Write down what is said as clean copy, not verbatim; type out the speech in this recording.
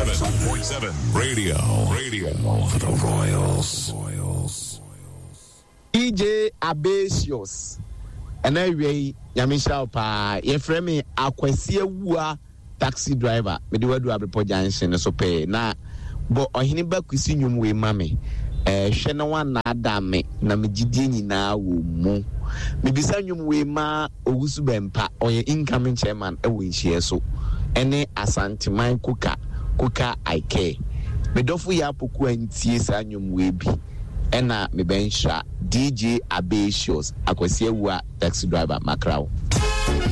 107.7 Radio for the Royals. DJ Abasios. And anyway, Yamisha pa yefrɛ me Akwasi Awua taxi driver. Me do Abripo Junction so pay. Na bo ohini ba kwisi nwum we mame. Hwɛ na wan na adame na me gidie nyina wo mu. Me bisa nwum we ma Owusu Bempa oye incoming chairman e wo nhie so. Ene Asanteman Kuka Ike. Me dofu ya poku antie sa nwum we bi. Ena me bencha DJ Abasios Akwasi Awua taxi driver Makrao.